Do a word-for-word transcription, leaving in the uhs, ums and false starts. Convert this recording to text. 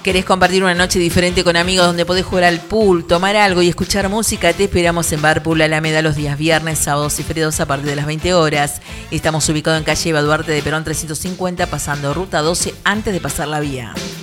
¿Querés compartir una noche diferente con amigos donde podés jugar al pool, tomar algo y escuchar música? Te esperamos en Bar Pool Alameda los días viernes, sábados y feriados a partir de las veinte horas. Estamos ubicados en calle Eva Duarte de Perón trescientos cincuenta, pasando ruta doce antes de pasar la vía.